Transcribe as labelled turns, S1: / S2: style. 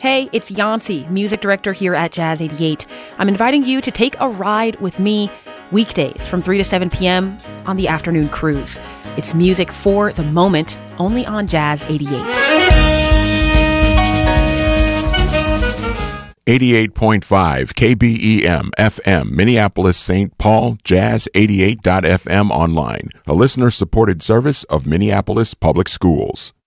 S1: Hey, it's Yancy, music director here at Jazz 88. I'm inviting you to take a ride with me weekdays from 3 to 7 p.m. on the afternoon cruise. It's music for the moment, only on Jazz 88.
S2: 88.5 KBEM FM, Minneapolis, St. Paul, Jazz88.fm online, a listener-supported service of Minneapolis Public Schools.